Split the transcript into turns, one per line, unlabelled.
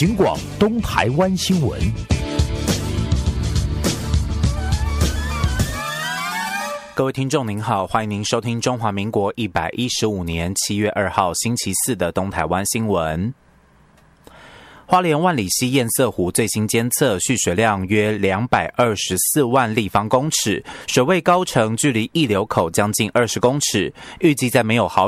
警广东台湾新闻。
各位听众您好，欢迎您收听中华民国115年7月2号星期四的东台湾新闻。花莲万里溪堰塞湖最新监测蓄水量约224万立方公尺，水位高程距离溢流口将近20公尺，预计在没有豪